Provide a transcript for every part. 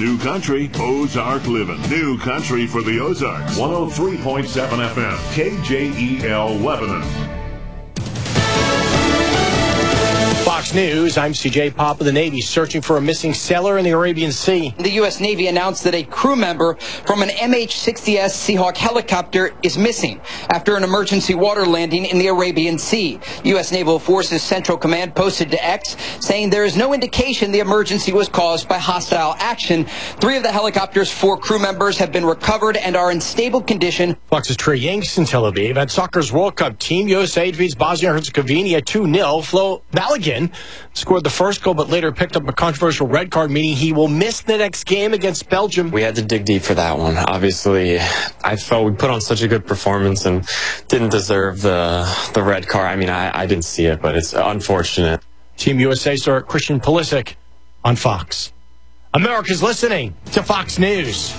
New Country, Ozark Living. New Country for the Ozarks. 103.7 FM, KJEL Lebanon. Fox News, I'm CJ Papa. The Navy searching for a missing sailor in the Arabian Sea. The U.S. Navy announced that a crew member from an MH-60S Seahawk helicopter is missing after an emergency water landing in the Arabian Sea. U.S. Naval Forces Central Command posted to X saying there is no indication the emergency was caused by hostile action. 3 of the helicopter's 4 crew members have been recovered and are in stable condition. Fox's Trey Yanks in Tel Aviv. At soccer's World Cup, Team USA defeats Bosnia-Herzegovina 2-0. Flo Balogun scored the first goal, but later picked up a controversial red card, meaning he will miss the next game against Belgium. We had to dig deep for that one. Obviously, I felt we put on such a good performance and didn't deserve the red card. I mean, I didn't see it, but it's unfortunate. Team USA star Christian Pulisic on Fox. America's listening to Fox News.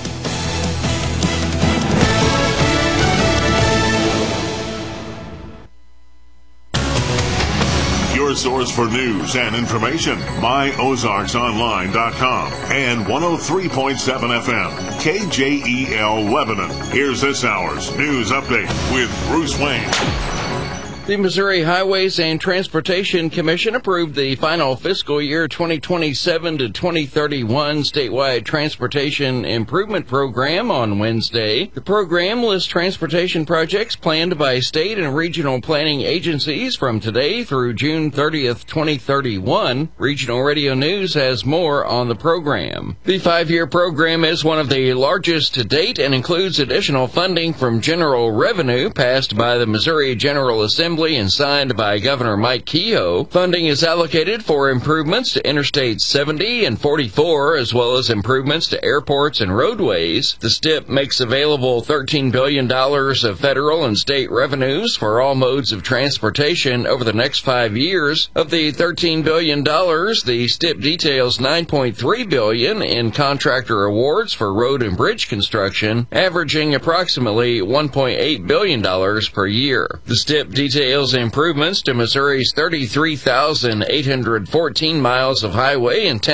Your source for news and information. MyOzarksOnline.com and 103.7 FM, KJEL Lebanon. Here's this hour's news update with Bruce Wayne. The Missouri Highways and Transportation Commission approved the final fiscal year 2027 to 2031 statewide transportation improvement program on Wednesday. The program lists transportation projects planned by state and regional planning agencies from today through June 30th, 2031. Regional Radio News has more on the program. The 5-year program is one of the largest to date and includes additional funding from general revenue passed by the Missouri General Assembly and signed by Governor Mike Kehoe. Funding is allocated for improvements to Interstate 70 and 44, as well as improvements to airports and roadways. The STIP makes available $13 billion of federal and state revenues for all modes of transportation over the next 5 years. Of the $13 billion, the STIP details $9.3 billion in contractor awards for road and bridge construction, averaging approximately $1.8 billion per year. The STIP details improvements to Missouri's 33,814 miles of highway and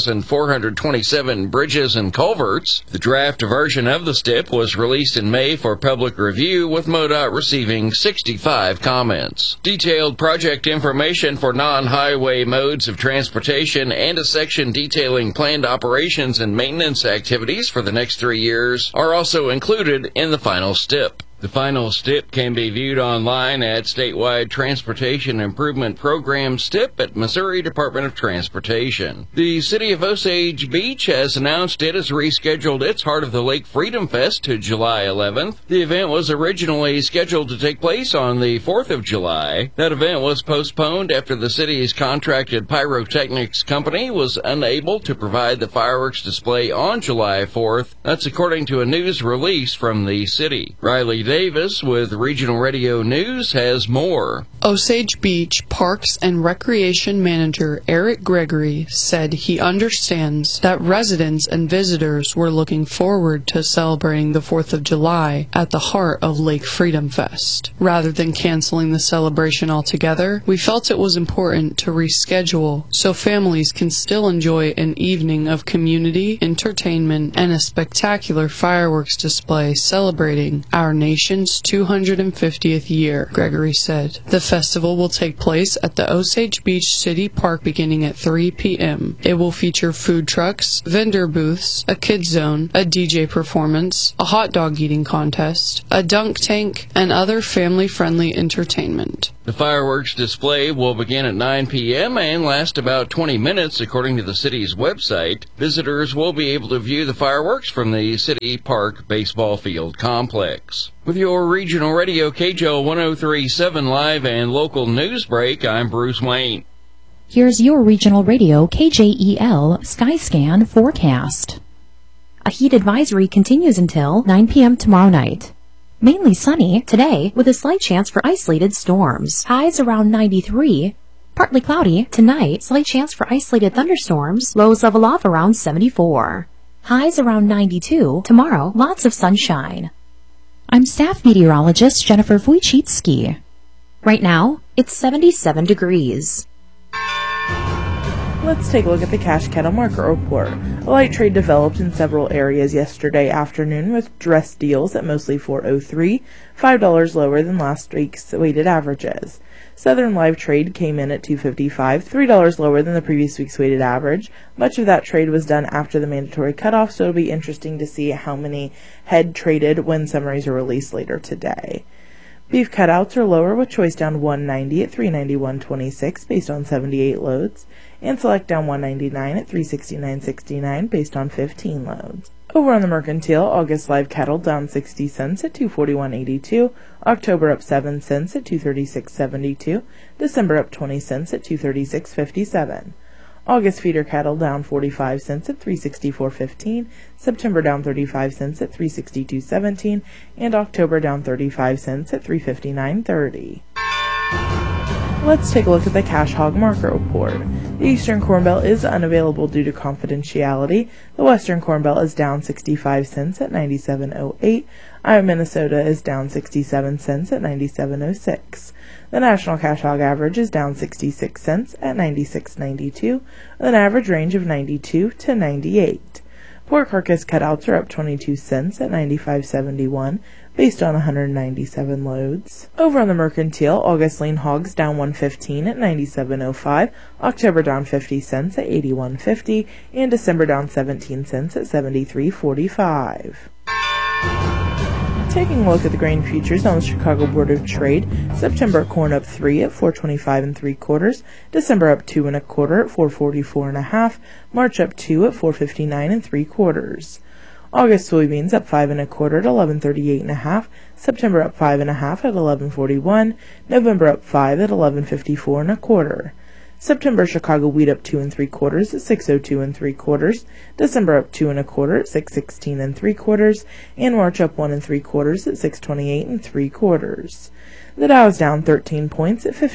10,427 bridges and culverts. The draft version of the STIP was released in May for public review, with MoDOT receiving 65 comments. Detailed project information for non-highway modes of transportation and a section detailing planned operations and maintenance activities for the next 3 years are also included in the final STIP. The final STIP can be viewed online at Statewide Transportation Improvement Program STIP at Missouri Department of Transportation. The city of Osage Beach has announced it has rescheduled its Heart of the Lake Freedom Fest to July 11th. The event was originally scheduled to take place on the 4th of July. That event was postponed after the city's contracted pyrotechnics company was unable to provide the fireworks display on July 4th. That's according to a news release from the city. Riley Davis with Regional Radio News has more. Osage Beach Parks and Recreation Manager Eric Gregory said he understands that residents and visitors were looking forward to celebrating the 4th of July at the heart of Lake Freedom Fest. Rather than canceling the celebration altogether, we felt it was important to reschedule so families can still enjoy an evening of community, entertainment, and a spectacular fireworks display celebrating our nation's 250th year, Gregory said. The festival will take place at the Osage Beach City Park beginning at 3 p.m. It will feature food trucks, vendor booths, a kids zone, a DJ performance, a hot dog eating contest, a dunk tank, and other family-friendly entertainment. The fireworks display will begin at 9 p.m. and last about 20 minutes, according to the city's website. Visitors will be able to view the fireworks from the City Park Baseball Field Complex. With your regional radio KJO 103.7 live and local news break, I'm Bruce Wayne. Here's your regional radio KJEL Skyscan forecast. A heat advisory continues until 9 p.m. tomorrow night. Mainly sunny today with a slight chance for isolated storms. Highs around 93. Partly cloudy tonight, slight chance for isolated thunderstorms. Lows level off around 74. Highs around 92. Tomorrow, lots of sunshine. I'm staff meteorologist Jennifer Wojcicki. Right now, it's 77 degrees. Let's take a look at the cash cattle market report. A light trade developed in several areas yesterday afternoon with dress deals at mostly 403, $5 lower than last week's weighted averages. Southern live trade came in at 255, $3 lower than the previous week's weighted average. Much of that trade was done after the mandatory cutoff, so it'll be interesting to see how many head traded when summaries are released later today. Beef cutouts are lower, with choice down 190 at 391.26 based on 78 loads, and select down 199 at 369.69 based on 15 loads. Over on the mercantile, August live cattle down 60 cents at 241.82, October up 7 cents at 236.72, December up 20 cents at 236.57. August feeder cattle down 45 cents at 364.15, September down 35 cents at 362.17, and October down 35 cents at 359.30. Let's take a look at the cash hog market report. The Eastern Corn Belt is unavailable due to confidentiality. The Western Corn Belt is down 65 cents at 97.08. Iowa, Minnesota is down 67 cents at 97.06. The national cash hog average is down 66 cents at 96.92, with an average range of 92 to 98. Pork carcass cutouts are up 22 cents at 95.71 based on 197 loads. Over on the mercantile, August lean hogs down 115 at 97.05, October down 50 cents at 81.50, and December down 17 cents at 73.45. Taking a look at the grain futures on the Chicago Board of Trade, September corn up 3 at 425 3/4, December up 2 1/4 at 444 1/2, March up 2 at 459 3/4. August soybeans up 5 1/4 at 1138 1/2, September up 5 1/2 at 1141, November up 5 at 1154 1/4. September Chicago wheat up 2 3/4 at 602 3/4, December up 2 1/4 at 616 3/4, and March up 1 3/4 at 628 3/4. The Dow is down 13 points at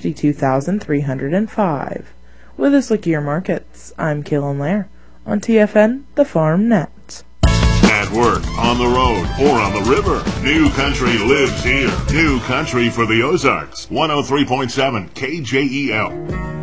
52,305. With this look at your markets, I'm Kaylin Lair on TFN, the Farm Net. At work, on the road, or on the river, New Country lives here. New Country for the Ozarks, 103.7 KJEL.